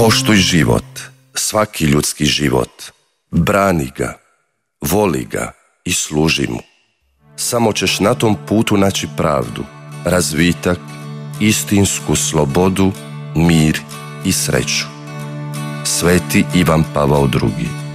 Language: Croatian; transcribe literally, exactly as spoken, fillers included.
Poštuj život, svaki ljudski život, brani ga, voli ga i služi mu. Samo ćeš na tom putu naći pravdu, razvitak, istinsku slobodu, mir i sreću. Sveti Ivan Pavao drugi.